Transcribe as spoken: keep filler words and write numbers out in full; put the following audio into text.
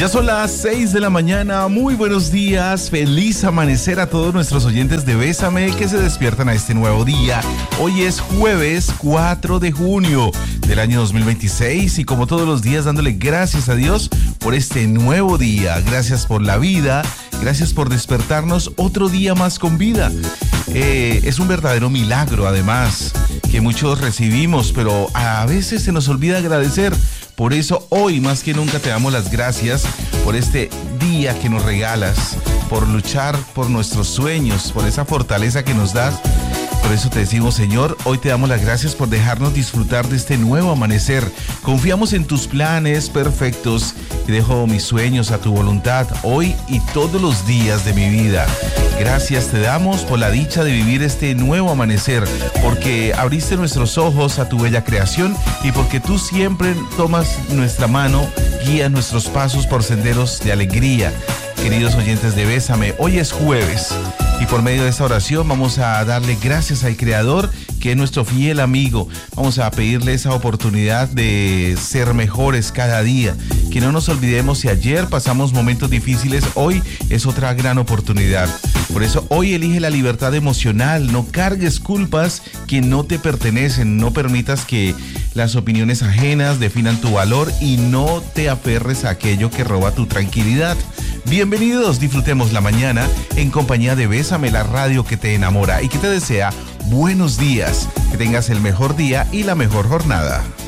Ya son las seis de la mañana, muy buenos días, feliz amanecer a todos nuestros oyentes de Bésame que se despiertan a este nuevo día. Hoy es jueves cuatro de junio del año dos mil veintiséis y como todos los días dándole gracias a Dios por este nuevo día, gracias por la vida, gracias por despertarnos otro día más con vida. Eh, es un verdadero milagro además que muchos recibimos, pero a veces se nos olvida agradecer. Por eso hoy más que nunca te damos las gracias por este día que nos regalas, por luchar por nuestros sueños, por esa fortaleza que nos das. Por eso te decimos, Señor, hoy te damos las gracias por dejarnos disfrutar de este nuevo amanecer. Confiamos en tus planes perfectos y dejo mis sueños a tu voluntad hoy y todos los días de mi vida. Gracias te damos por la dicha de vivir este nuevo amanecer, porque abriste nuestros ojos a tu bella creación y porque tú siempre tomas nuestra mano, guías nuestros pasos por senderos de alegría. Queridos oyentes de Bésame, hoy es jueves. Y por medio de esta oración vamos a darle gracias al Creador, que es nuestro fiel amigo. Vamos a pedirle esa oportunidad de ser mejores cada día. Que no nos olvidemos, si ayer pasamos momentos difíciles, hoy es otra gran oportunidad. Por eso hoy elige la libertad emocional. No cargues culpas que no te pertenecen. No permitas que las opiniones ajenas definan tu valor y no te aferres a aquello que roba tu tranquilidad. Bienvenidos, disfrutemos la mañana en compañía de Bésame, la radio que te enamora y que te desea buenos días, que tengas el mejor día y la mejor jornada.